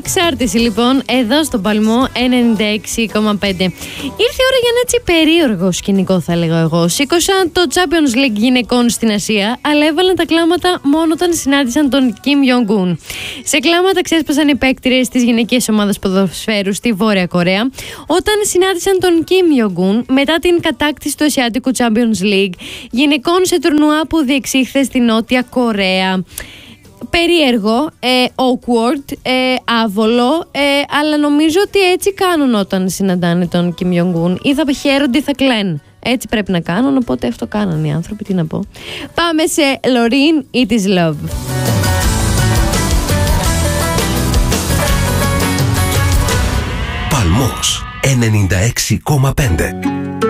Εξάρτηση λοιπόν εδώ στον Παλμό 96,5. Ήρθε η ώρα για ένα έτσι περίεργο σκηνικό, θα έλεγα εγώ. Σήκωσαν το Champions League γυναικών στην Ασία, αλλά έβαλαν τα κλάματα μόνο όταν συνάντησαν τον Kim Jong-un. Σε κλάματα ξέσπασαν οι παίκτηρες της γυναικείας ομάδας ποδοσφαίρου στη Βόρεια Κορέα, όταν συνάντησαν τον Kim Jong-un μετά την κατάκτηση του Ασιατικού Champions League γυναικών σε τουρνουά που διεξήχθη στη Νότια Κορέα. Περίεργο, awkward, άβολο, αλλά νομίζω ότι έτσι κάνουν όταν συναντάνε τον Kim Jong-un. Ή θα χαίρονται ή θα κλαίνουν. Έτσι πρέπει να κάνουν, οπότε αυτό κάνανε οι άνθρωποι, τι να πω. Πάμε σε Loreen, It Is Love. Παλμός 96,5.